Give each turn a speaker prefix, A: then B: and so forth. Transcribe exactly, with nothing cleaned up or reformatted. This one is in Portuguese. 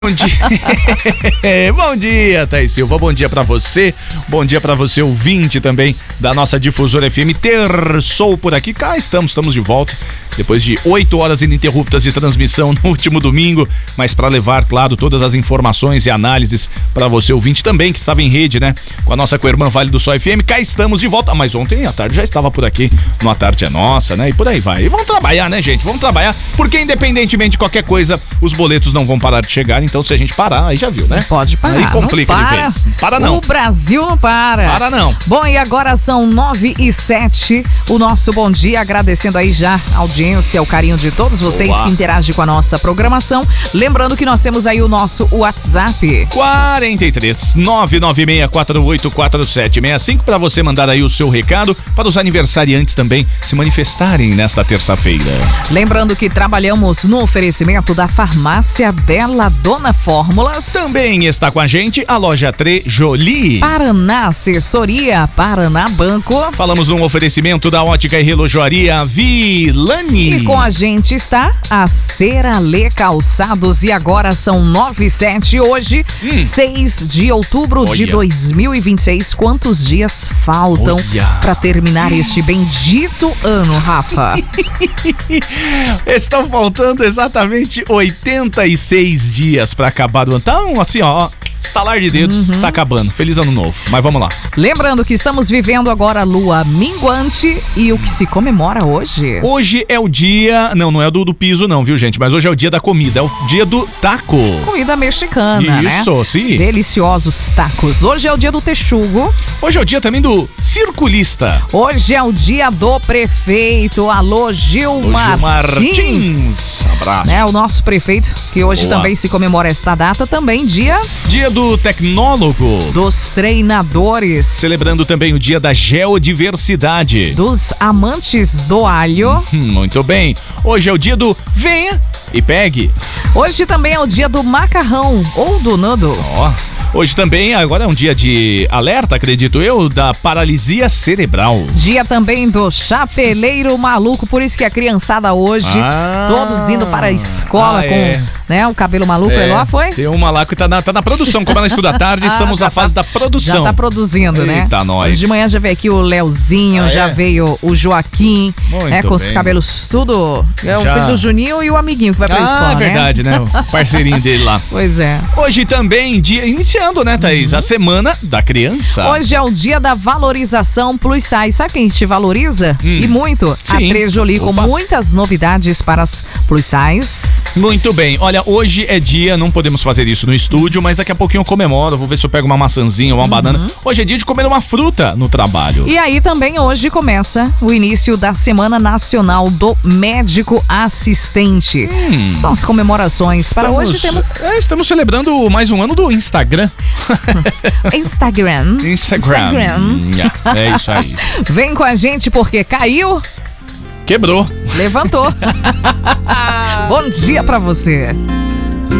A: Bom dia, bom dia, Thaís Silva, bom dia pra você, bom dia pra você ouvinte também da nossa Difusora F M, terçou por aqui, cá estamos, estamos de volta, depois de oito horas ininterruptas de transmissão no último domingo, mas pra levar, claro, todas as informações e análises pra você ouvinte também, que estava em rede, né, com a nossa co-irmã Vale do Sol F M, cá estamos de volta, mas ontem à tarde já estava por aqui, no A Tarde é Nossa, né, e por aí vai, e vamos trabalhar, né, gente, vamos trabalhar, porque independentemente de qualquer coisa, os boletos não vão parar de chegar, então se a gente parar, aí já viu, né?
B: Não pode parar.
A: Aí complica
B: não para.
A: de vez. Para não.
B: O Brasil não para.
A: Para não.
B: Bom, e agora são nove e sete. O nosso bom dia, agradecendo aí já a audiência, o carinho de todos vocês
A: Boa.
B: que interagem com a nossa programação. Lembrando que nós temos aí o nosso WhatsApp.
A: quarenta e três, nove nove seis quatro oito quatro sete seis cinco para você mandar aí o seu recado para os aniversariantes também se manifestarem nesta terça-feira.
B: Lembrando que trabalhamos no oferecimento da Farmácia Bela Dona Fórmulas.
A: Também está com a gente a loja Trejoli.
B: Paraná Assessoria, Paraná Banco.
A: Falamos num oferecimento da Ótica e Relojoaria Vilani.
B: E com a gente está a Ceralê Calçados. E agora são nove e sete. Hoje, hum. seis de outubro Olha. de dois mil e vinte e seis. Quantos dias faltam para terminar este bendito ano, Rafa?
A: Estão faltando exatamente oitenta e seis dias para acabar o ano. Então, assim, ó, estalar de dedos, uhum. tá acabando. Feliz ano novo. Mas vamos lá.
B: Lembrando que estamos vivendo agora a lua minguante e o que se comemora hoje?
A: Hoje é o dia... Não, não é do, do piso não, viu, gente? Mas hoje é o dia da comida. É o dia do taco.
B: Comida mexicana,
A: Isso,
B: né?
A: sim.
B: Deliciosos tacos. Hoje é o dia do texugo.
A: Hoje é o dia também do circulista.
B: Hoje é o dia do prefeito. Alô, Gil Martins.
A: Martins. Abraço.
B: É o nosso prefeito, que hoje
A: Boa.
B: também se comemora esta data. Também dia...
A: Dia do tecnólogo.
B: Dos treinadores.
A: Celebrando também o dia da geodiversidade.
B: Dos amantes do alho.
A: Hum, muito bem. Hoje é o dia do venha e pegue.
B: Hoje também é o dia do macarrão ou do nudo.
A: Ó. Oh. Hoje também, agora é um dia de alerta, acredito eu, da paralisia cerebral.
B: Dia também do chapeleiro maluco, por isso que a criançada hoje, ah, todos indo para a escola ah, com é. né, o cabelo maluco. É, lá foi?
A: Tem uma lá que tá na, tá na produção, como ela estuda à tarde, ah, estamos já na fase tá, da produção.
B: Já tá produzindo, né?
A: Eita, nós.
B: Hoje de manhã já veio aqui o Leozinho, ah, já é? veio o Joaquim, né, com bem. os cabelos tudo. É o já. filho do Juninho e o amiguinho que vai pra
A: ah,
B: escola,
A: né? Ah, verdade, né? O parceirinho dele lá.
B: Pois é.
A: Hoje também, dia iniciando, né, Thaís? Uhum. A semana da criança.
B: Hoje é o dia da valorização plus size. Sabe quem te valoriza? Hum. E muito? Sim. A Trejoli, com muitas novidades para as plus size.
A: Muito bem. Olha, hoje é dia, não podemos fazer isso no estúdio, mas daqui a pouquinho eu comemoro. Vou ver se eu pego uma maçãzinha ou uma uhum. banana. Hoje é dia de comer uma fruta no trabalho.
B: E aí também hoje começa o início da Semana Nacional do Médico Assistente. Hum. São as comemorações. Para estamos, hoje temos...
A: É, estamos celebrando mais um ano do Instagram.
B: Instagram.
A: Instagram. Instagram. É isso aí.
B: Vem com a gente porque caiu...
A: Quebrou.
B: Levantou. Bom dia pra você.